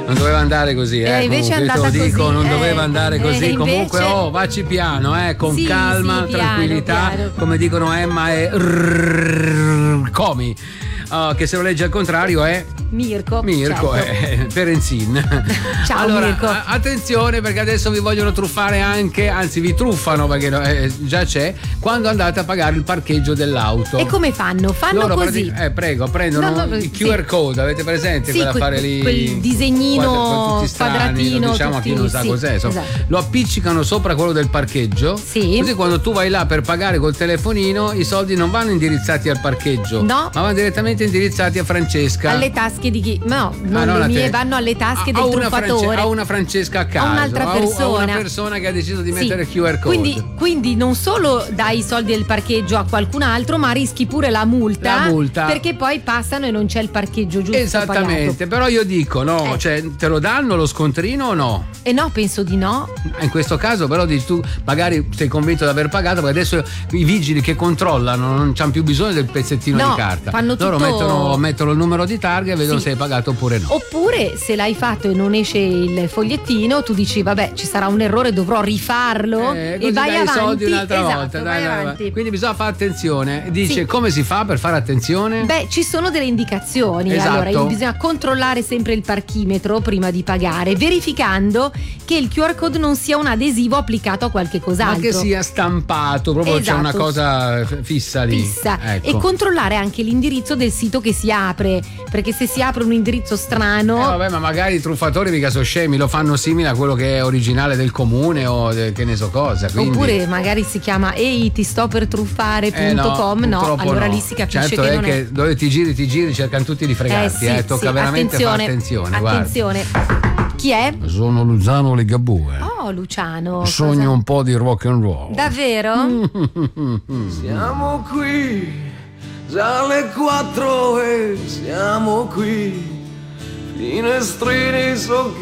Non doveva andare così, invece è comunque, andata te lo dico, così, non doveva andare così. invece... Comunque, vacci piano, con sì, calma, sì, tranquillità, piano. come dicono Emma e Comi. Che se lo legge al contrario è Mirko, certo. È Perenzin. Ciao allora, Mirko. Attenzione, perché adesso vi vogliono truffare anche, anzi vi truffano perché già c'è, quando andate a pagare il parcheggio dell'auto. E come fanno? Fanno così. Prego, prendono il QR code, avete presente quell'affare lì? Quel disegnino tutti strani, quadratino, lo diciamo a chi non sa cos'è. Esatto. Lo appiccicano sopra quello del parcheggio. Sì. Così quando tu vai là per pagare col telefonino, i soldi non vanno indirizzati al parcheggio, no, ma vanno direttamente indirizzati a Francesca. Alle tasche di chi? No, non le mie, vanno alle tasche del truffatore. A una Francesca a caso, a un'altra persona. A una persona che ha deciso di mettere il QR code. Quindi non solo dai i soldi del parcheggio a qualcun altro, ma rischi pure la multa. Perché poi passano e non c'è il parcheggio giusto. Esattamente, però io dico cioè te lo danno lo scontrino o no? No, penso di no. In questo caso però dici tu magari sei convinto di aver pagato, perché adesso i vigili che controllano non c'hanno più bisogno del pezzettino di carta. Fanno tutto... Loro mettono il numero di targa e vedono se hai pagato oppure no. Oppure se l'hai fatto e non esce il fogliettino, tu dici vabbè, ci sarà un errore, dovrò rifarlo e vai avanti. I soldi un'altra volta. Vai avanti. Quindi bisogna fare attenzione. Dice come si fa per fare attenzione? Ci sono delle indicazioni. Esatto. Allora bisogna controllare sempre il parchimetro prima di pagare, verificando che il QR code non sia un adesivo applicato a qualche cos'altro, ma che sia stampato, proprio c'è una cosa fissa lì. Ecco. E controllare anche l'indirizzo del sito che si apre, perché se si apre un indirizzo strano vabbè, ma magari i truffatori mica sono scemi, lo fanno simile a quello che è originale del comune o che ne so cosa, quindi... Oppure magari si chiama ehi ti sto per truffare.com, allora lì si capisce che non è dove ti giri cercano tutti di fregarti, tocca veramente fare attenzione. Chi è? Sono Luciano Ligabue. Oh, Luciano. Sogno un po' di rock and roll. Davvero? Siamo qui, già alle 4 e siamo qui, finestrini